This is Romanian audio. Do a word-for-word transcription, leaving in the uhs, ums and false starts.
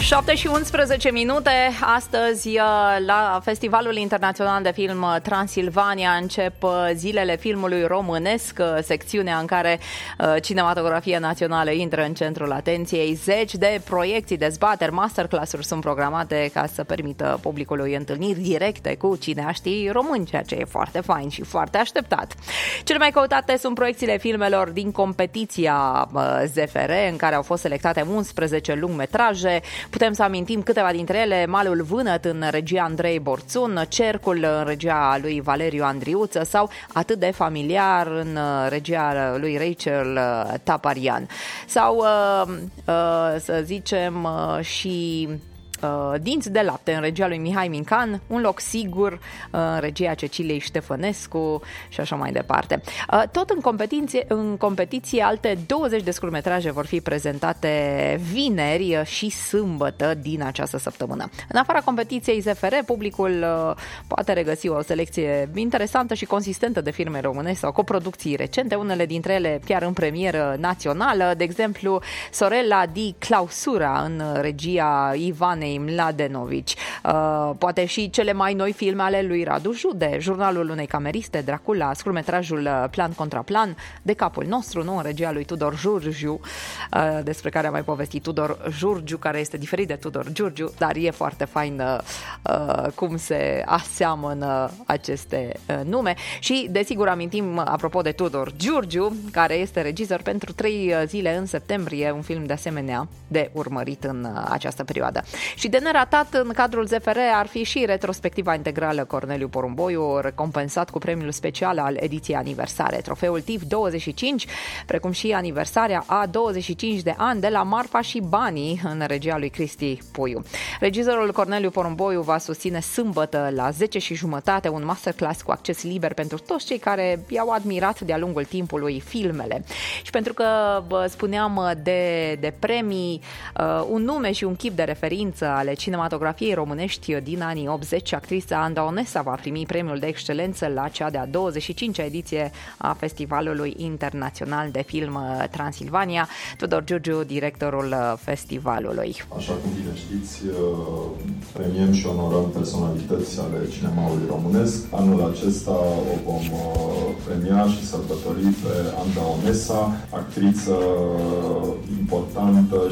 șapte și unsprezece minute. Astăzi, la Festivalul Internațional de Film Transilvania, încep zilele filmului românesc, secțiunea în care cinematografia națională intră în centrul atenției. Zeci de proiecții, dezbateri, masterclass-uri sunt programate ca să permită publicului întâlniri directe cu cineaștii români, ceea ce e foarte fain și foarte așteptat. Cele mai căutate sunt proiecțiile filmelor din competiția Z F R, în care au fost selectate unsprezece lungmetraje. Putem să amintim câteva dintre ele: Malul Vânăt în regia Andrei Borțun, Cercul în regia lui Valeriu Andriuță sau Atât de familiar în regia lui Rachel Taparian. Sau, să zicem, și Dinți de lapte în regia lui Mihai Mincan, Un loc sigur în regia Ceciliei Ștefănescu și așa mai departe. Tot în competiție, în competiție alte douăzeci de scurtmetraje vor fi prezentate vineri și sâmbătă din această săptămână. În afara competiției Z F R, publicul poate regăsi o selecție interesantă și consistentă de filme românești sau coproducții recente, unele dintre ele chiar în premieră națională, de exemplu Sorella di Clausura în regia Ivanei Mladenovici. Uh, poate și cele mai noi filme ale lui Radu Jude, Jurnalul unei cameriste, Dracula, scurtmetrajul Plan contra Plan, De capul nostru, nu, în regia lui Tudor Giurgiu, uh, despre care a mai povestit Tudor Giurgiu, care este diferit de Tudor Giurgiu, dar e foarte fain uh, cum se aseamănă aceste uh, nume. Și, desigur, amintim, apropo de Tudor Giurgiu, care este regizor pentru trei zile în septembrie, un film de asemenea de urmărit în uh, această perioadă. Și de neratat în cadrul Z F R ar fi și retrospectiva integrală Corneliu Porumboiu, recompensat cu premiul special al ediției aniversare, trofeul T I F douăzeci și cinci, precum și aniversarea a douăzeci și cinci de ani de la Marfa și Banii în regia lui Cristi Puiu. Regizorul Corneliu Porumboiu va susține sâmbătă la zece și jumătate un masterclass cu acces liber pentru toți cei care i-au admirat de-a lungul timpului filmele. Și pentru că spuneam de, de premii, un nume și un chip de referință ale cinematografiei românești din anii optzeci, actrița Anda Onesa va primi premiul de excelență la cea de-a douăzeci și cincea ediție a Festivalului Internațional de Film Transilvania. Tudor Giurgiu, directorul festivalului. Așa cum bine știți, premiem și onorăm personalități ale cinemaului românesc. Anul acesta o vom premia și sărbători pe Anda Onesa, actriță importantă